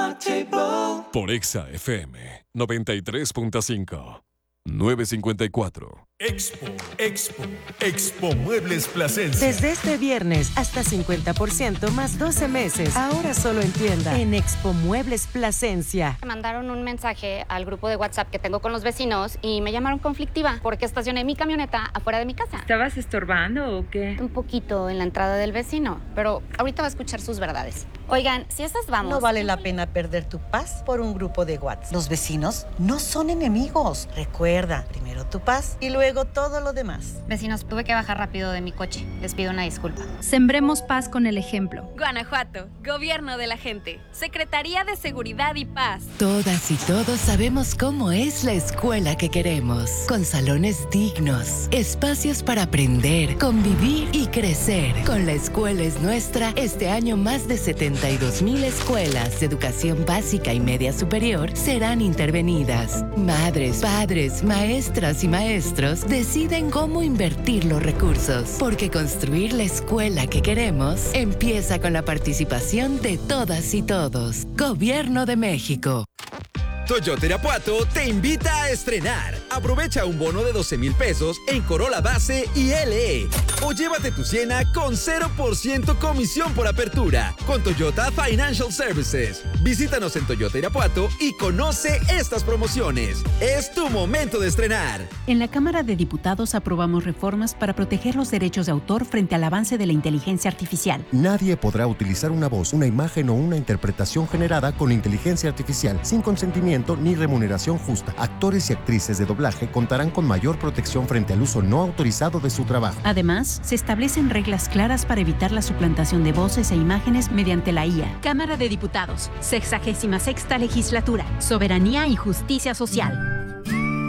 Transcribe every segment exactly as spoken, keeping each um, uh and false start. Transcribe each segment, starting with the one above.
Por Exa F M noventa y tres punto cinco. nueve cincuenta y cuatro. Expo, Expo, Expo Muebles Plasencia. Desde este viernes hasta cincuenta por ciento más doce meses. Ahora solo en tienda en Expo Muebles Plasencia. Me mandaron un mensaje al grupo de WhatsApp que tengo con los vecinos y me llamaron conflictiva porque estacioné mi camioneta afuera de mi casa. ¿Estabas estorbando o qué? Un poquito en la entrada del vecino, pero ahorita va a escuchar sus verdades. Oigan, si esas vamos... No vale la pena perder tu paz por un grupo de WhatsApp. Los vecinos no son enemigos. Recuerda, primero tu paz y luego todo lo demás. Vecinos, tuve que bajar rápido de mi coche. Les pido una disculpa. Sembremos paz con el ejemplo. Guanajuato, Gobierno de la Gente, Secretaría de Seguridad y Paz. Todas y todos sabemos cómo es la escuela que queremos. Con salones dignos, espacios para aprender, convivir y crecer. Con La Escuela es Nuestra, este año más de setenta y dos mil escuelas de educación básica y media superior serán intervenidas. Madres, padres, maestras y maestros deciden cómo invertir los recursos, porque construir la escuela que queremos empieza con la participación de todas y todos. Gobierno de México. Toyota Irapuato te invita a estrenar. Aprovecha un bono de doce mil pesos en Corolla Base y L E. O llévate tu Siena con cero por ciento comisión por apertura con Toyota Financial Services. Visítanos en Toyota Irapuato y conoce estas promociones. Es tu momento de estrenar. En la Cámara de Diputados aprobamos reformas para proteger los derechos de autor frente al avance de la inteligencia artificial. Nadie podrá utilizar una voz, una imagen o una interpretación generada con inteligencia artificial sin consentimiento ni remuneración justa. Actores y actrices de doblaje contarán con mayor protección frente al uso no autorizado de su trabajo. Además, se establecen reglas claras para evitar la suplantación de voces e imágenes mediante la I A. Cámara de Diputados, sexagésima sexta legislatura, Soberanía y Justicia Social.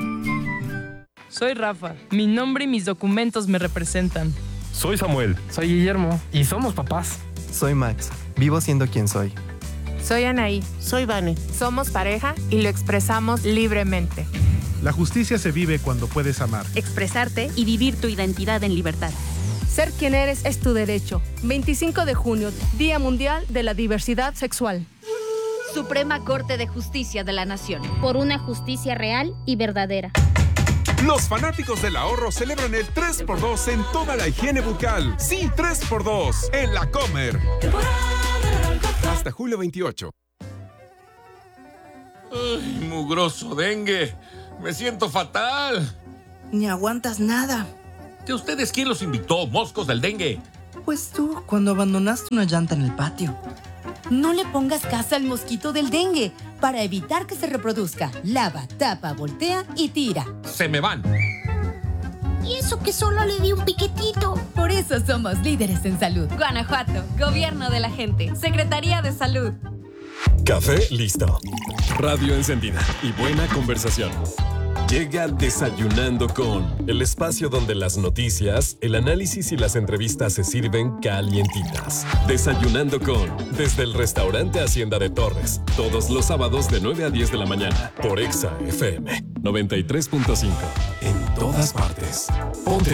Soy Rafa. Mi nombre y mis documentos me representan. Soy Samuel. Soy Guillermo. Y somos papás. Soy Max. Vivo siendo quien soy. Soy Anaí. Soy Vane. Somos pareja y lo expresamos libremente. La justicia se vive cuando puedes amar, expresarte y vivir tu identidad en libertad. Ser quien eres es tu derecho. veinticinco de junio, Día Mundial de la Diversidad Sexual. Suprema Corte de Justicia de la Nación. Por una justicia real y verdadera. Los fanáticos del ahorro celebran el tres por dos en toda la higiene bucal. Sí, tres por dos en La Comer. Hasta julio veintiocho. Ay, mugroso dengue. Me siento fatal. Ni aguantas nada. ¿De ustedes quién los invitó, moscos del dengue? Pues tú, cuando abandonaste una llanta en el patio. No le pongas casa al mosquito del dengue. Para evitar que se reproduzca, lava, tapa, voltea y tira. Se me van. Y eso que solo le di un piquetito. Por eso somos líderes en salud. Guanajuato, Gobierno de la Gente, Secretaría de Salud. Café listo. Radio encendida y buena conversación. Llega Desayunando con, el espacio donde las noticias, el análisis y las entrevistas se sirven calientitas. Desayunando con, desde el restaurante Hacienda de Torres, todos los sábados de nueve a diez de la mañana, por Exa F M noventa y tres punto cinco. En todas partes. Ponte.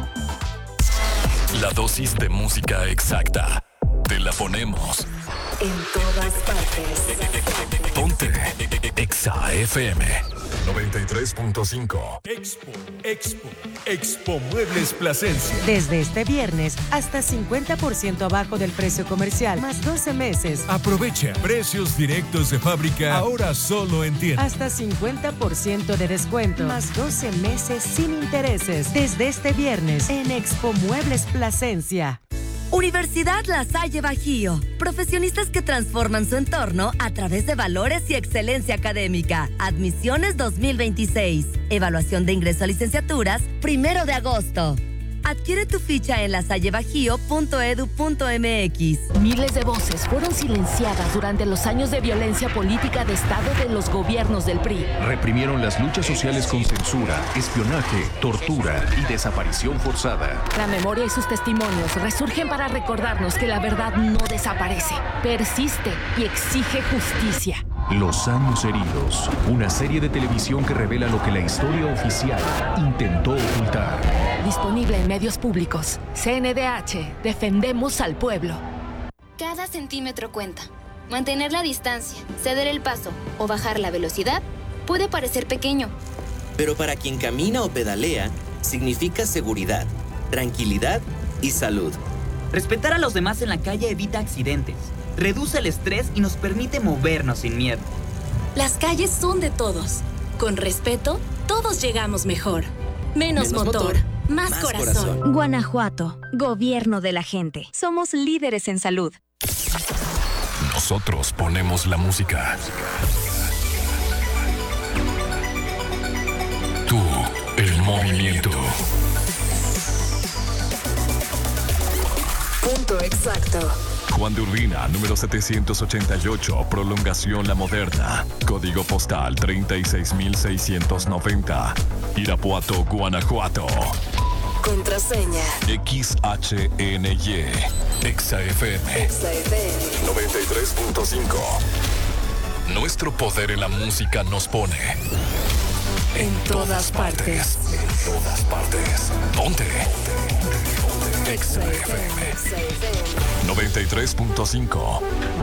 La dosis de música exacta. Te la ponemos. En todas partes. Ponte. Exa F M noventa y tres punto cinco. Expo, Expo, Expo Muebles Plasencia. Desde este viernes hasta cincuenta por ciento abajo del precio comercial, más doce meses. Aprovecha precios directos de fábrica, ahora solo en tienda. Hasta cincuenta por ciento de descuento, más doce meses sin intereses. Desde este viernes en Expo Muebles Plasencia. Universidad La Salle Bajío. Profesionistas que transforman su entorno a través de valores y excelencia académica. Admisiones dos mil veintiséis. Evaluación de ingreso a licenciaturas, primero de agosto. Adquiere tu ficha en lasallebajío punto edu punto m x. Miles de voces fueron silenciadas durante los años de violencia política de Estado de los gobiernos del P R I. Reprimieron las luchas sociales con censura, espionaje, tortura y desaparición forzada. La memoria y sus testimonios resurgen para recordarnos que la verdad no desaparece, persiste y exige justicia. Los años heridos, una serie de televisión que revela lo que la historia oficial intentó ocultar. Disponible en medios públicos. C N D H, defendemos al pueblo. Cada centímetro cuenta. Mantener la distancia, ceder el paso o bajar la velocidad puede parecer pequeño. Pero para quien camina o pedalea, significa seguridad, tranquilidad y salud. Respetar a los demás en la calle evita accidentes, reduce el estrés y nos permite movernos sin miedo. Las calles son de todos. Con respeto, todos llegamos mejor. Menos, Menos motor, motor, más, más corazón. corazón. Guanajuato, gobierno de la gente. Somos líderes en salud. Nosotros ponemos la música. Tú, el movimiento. Punto exacto. Juan de Urbina, número setecientos ochenta y ocho, prolongación La Moderna. Código postal treinta y seis mil seiscientos noventa. Irapuato, Guanajuato. Contraseña X H N Y. Exa F M. Exa F M noventa y tres punto cinco. Nuestro poder en la música nos pone en, en todas partes. partes. En todas partes. Ponte. Exa F M noventa y tres punto cinco.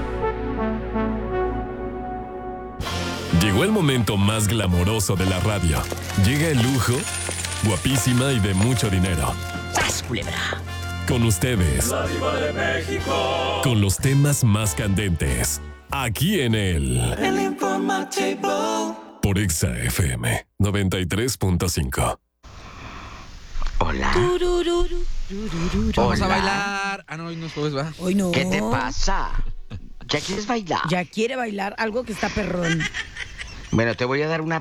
Llegó el momento más glamoroso de la radio. Llega el lujo, guapísima y de mucho dinero. ¡Sas, culebra! Con ustedes, La Diva de México. Con los temas más candentes. Aquí en el El Informativo. Por Exa F M noventa y tres punto cinco. Hola. Vamos a bailar. Ah, no, hoy no es jueves, ¿va? Hoy no. ¿Qué te pasa? ¿Ya quieres bailar? Ya quiere bailar algo que está perrón. Bueno, te voy a dar una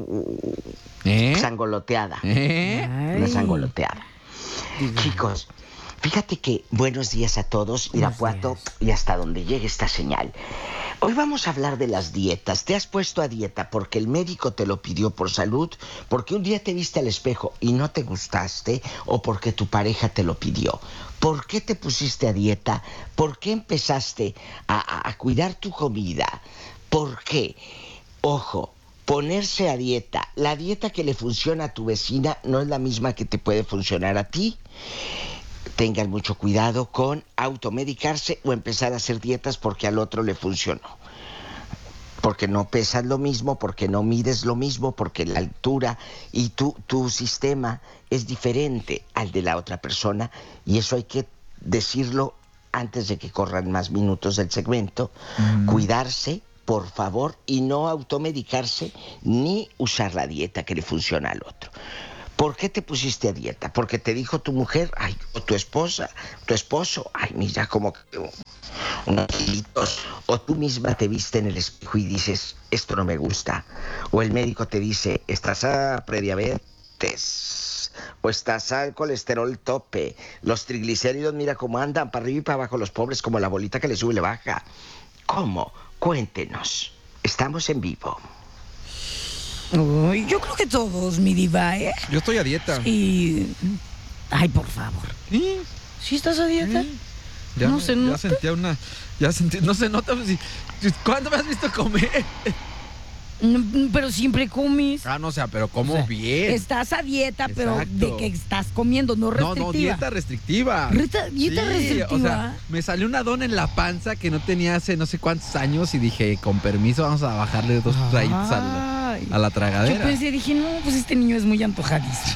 ¿Eh? sangoloteada. ¿Eh? Una sangoloteada. Digo. Chicos, fíjate que buenos días a todos, Irapuato, y hasta donde llegue esta señal. Hoy vamos a hablar de las dietas. ¿Te has puesto a dieta porque el médico te lo pidió por salud, porque un día te viste al espejo y no te gustaste, o porque tu pareja te lo pidió? ¿Por qué te pusiste a dieta? ¿Por qué empezaste a, a, a cuidar tu comida? ¿Por qué? Ojo, ponerse a dieta. La dieta que le funciona a tu vecina no es la misma que te puede funcionar a ti. Tengan mucho cuidado con automedicarse o empezar a hacer dietas porque al otro le funcionó. Porque no pesas lo mismo, porque no mides lo mismo, porque la altura y tu, tu sistema es diferente al de la otra persona. Y eso hay que decirlo antes de que corran más minutos del segmento. Mm. Cuidarse, por favor, y no automedicarse ni usar la dieta que le funciona al otro. ¿Por qué te pusiste a dieta? ¿Porque te dijo tu mujer, ay, o tu esposa, tu esposo, ay, mira como que unos kilitos? O tú misma te viste en el espejo y dices, esto no me gusta. O el médico te dice, estás a prediabetes, o estás al colesterol tope, los triglicéridos, mira cómo andan, para arriba y para abajo, los pobres como la bolita que le sube y le baja. ¿Cómo? Cuéntenos. Estamos en vivo. Uy, yo creo que todos, mi diva, ¿eh? Yo estoy a dieta. Y... Ay, por favor. ¿Sí? ¿Sí estás a dieta? ¿Sí? Ya, no se nota. Ya sentía una... Ya sentí... No se nota. Si, ¿cuándo me has visto comer? No, pero siempre comes. Ah, no, o sea, pero como o sea, bien. Estás a dieta, exacto, pero de que estás comiendo, no restrictiva. No, no, dieta restrictiva. Reta, dieta sí, restrictiva. O sea, me salió una dona en la panza que no tenía hace no sé cuántos años y dije, con permiso, vamos a bajarle dos rayitos a la, a la tragadera. Yo pensé, dije, no, pues este niño es muy antojadizo.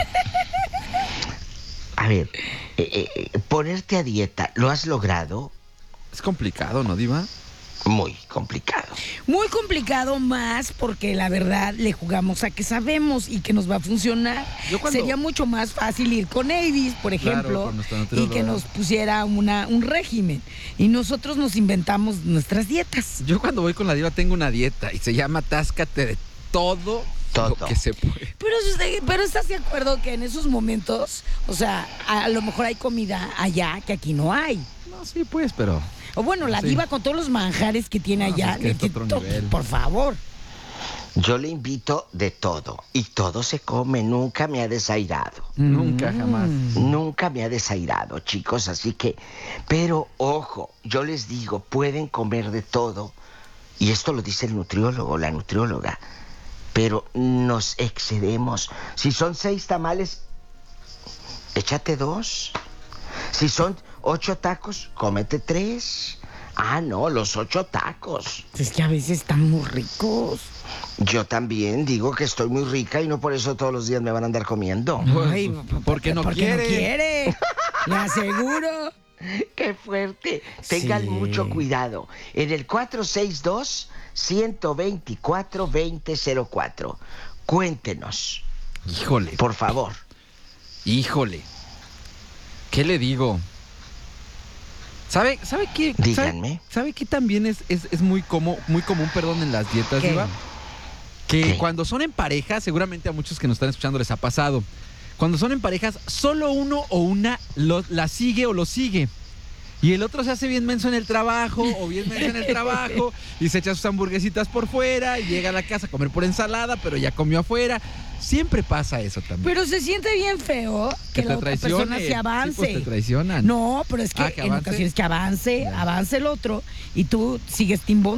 A ver, eh, eh, ponerte a dieta, ¿lo has logrado? Es complicado, ¿no, Diva? Muy complicado. Muy complicado, más porque la verdad le jugamos a que sabemos y que nos va a funcionar. Cuando... Sería mucho más fácil ir con Avis, por ejemplo, claro, y que nos pusiera una, un régimen. Y nosotros nos inventamos nuestras dietas. Yo cuando voy con la Diva tengo una dieta y se llama Táscate de todo, todo. Lo que se puede. Pero, pero ¿estás de acuerdo que en esos momentos, o sea, a lo mejor hay comida allá que aquí no hay? No, sí, pues, pero... O bueno, la sí. Diva con todos los manjares que tiene no, allá. Es que es otro to- nivel. Por favor. Yo le invito de todo. Y todo se come. Nunca me ha desairado. Mm. Nunca, jamás. Nunca me ha desairado, chicos. Así que... Pero, ojo, yo les digo, pueden comer de todo. Y esto lo dice el nutriólogo, la nutrióloga. Pero nos excedemos. Si son seis tamales, échate dos. Si son... Ocho tacos, cómete tres. Ah, no, los ocho tacos. Es que a veces están muy ricos. Yo también digo que estoy muy rica y no por eso todos los días me van a andar comiendo. Ay, porque no porque quiere. no quiere. Le aseguro. ¡Qué fuerte! Tengan Sí. mucho cuidado. En el cuatro seis dos, uno dos cuatro, dos cero cero cuatro. Cuéntenos. Híjole. Por favor. Híjole. ¿Qué le digo? ¿Sabe, sabe qué? Díganme. ¿Sabe, sabe qué también es, es, es muy, como, muy común, perdón, en las dietas, ¿Qué? Diva? Que ¿Qué? cuando son en pareja, seguramente a muchos que nos están escuchando les ha pasado. Cuando son en parejas, solo uno o una lo, la sigue o lo sigue. Y el otro se hace bien menso en el trabajo o bien menso en el trabajo y se echa sus hamburguesitas por fuera y llega a la casa a comer por ensalada, pero ya comió afuera. Siempre pasa eso también. Pero se siente bien feo que, Que la te otra persona traicione. se avance. Sí, pues te traicionan. No, pero es que, Ah, ¿que en avance? ocasiones que avance, avance el otro y tú sigues timbón.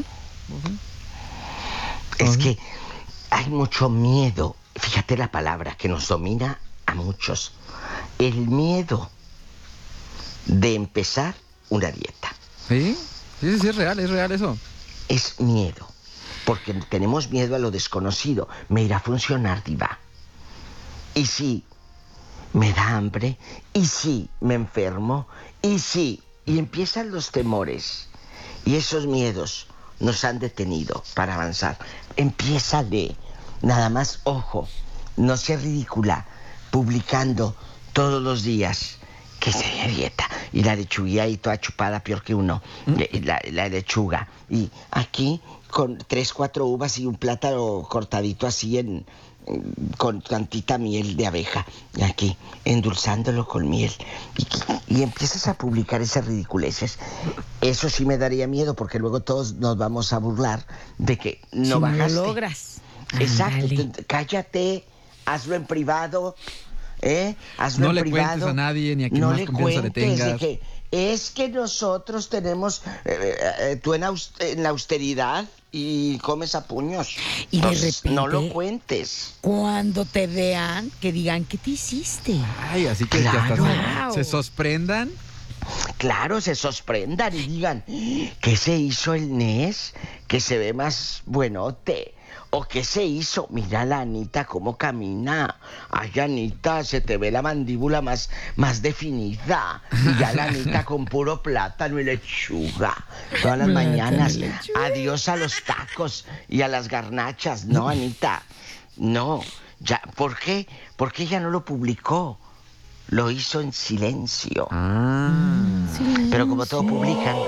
Es que hay mucho miedo. Fíjate la palabra que nos domina a muchos. El miedo de empezar una dieta. ¿Sí? Sí, sí, es real, es real eso. Es miedo. Porque tenemos miedo a lo desconocido. ¿Me irá a funcionar, Diva? ¿Y si me da hambre? ¿Y si me enfermo? ¿Y si? Y empiezan los temores. Y esos miedos nos han detenido para avanzar. Empiézale. Nada más, ojo, no sea ridícula publicando todos los días que se de dieta. Y la lechuguilla ahí toda chupada, peor que uno. La, la lechuga. Y aquí con tres, cuatro uvas y un plátano cortadito así en con tantita miel de abeja. Y aquí, endulzándolo con miel. Y, y empiezas a publicar esas ridiculeces. Eso sí me daría miedo porque luego todos nos vamos a burlar de que no si bajaste. no lo logras. Exacto. Ándale. Cállate, hazlo en privado. ¿Eh? Hazlo No en le privado. cuentes a nadie ni a quien no más le confianza le cuentes tengas. de que es que nosotros tenemos eh, eh, tú en, aus- en la austeridad y comes a puños. Y de Entonces, repente, no lo cuentes. Cuando te vean, que digan, ¿qué te hiciste? Ay, así que, Claro. que hasta Wow. se, se sorprendan. Claro, se sorprendan y digan, ¿qué se hizo el N E S? Que se ve más buenote. ¿O qué se hizo? Mira la Anita cómo camina. Ay, Anita, se te ve la mandíbula más, más definida. Y ya la Anita con puro plátano y lechuga. Todas las Plátano y mañanas. lechuga. Adiós a los tacos y a las garnachas. No, Anita. No. Ya, ¿por qué? Porque ella no lo publicó. Lo hizo en silencio. Ah. Pero como todo publican,